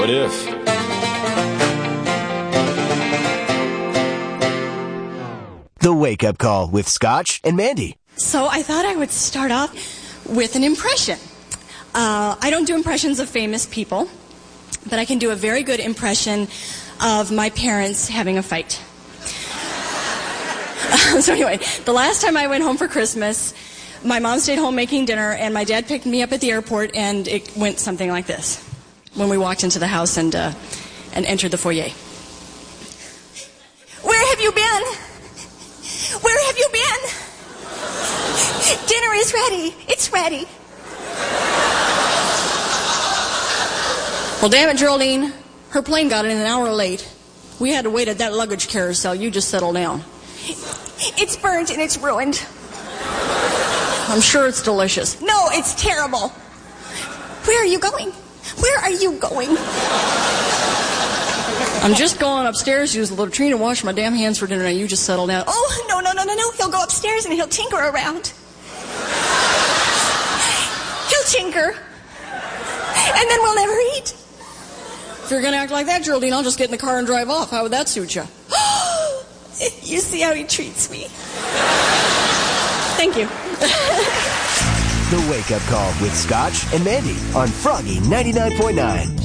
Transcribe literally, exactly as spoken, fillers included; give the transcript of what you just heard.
What if? The Wake Up Call with Scotch and Mandy. So I thought I would start off with an impression. Uh, I don't do impressions of famous people, but I can do a very good impression of my parents having a fight. So anyway, the last time I went home for Christmas, my mom stayed home making dinner, and my dad picked me up at the airport, and it went something like this when we walked into the house and uh, and entered the foyer. Where have you been? Where have you been? Dinner is ready. It's ready. Well, damn it, Geraldine. Her plane got in an hour late. We had to wait at that luggage carousel. You just settle down. It's burnt and it's ruined. I'm sure it's delicious. No, it's terrible. Where are you going? Where are you going? I'm just going upstairs to use the latrine and wash my damn hands for dinner. Now you just settle down. Oh, no, no, no, no, no. He'll go upstairs and he'll tinker around. He'll tinker. And then we'll never eat. If you're going to act like that, Geraldine, I'll just get in the car and drive off. How would that suit you? You see how he treats me. Thank you. The Wake Up Call with Scotch and Mandy on Froggy ninety-nine point nine.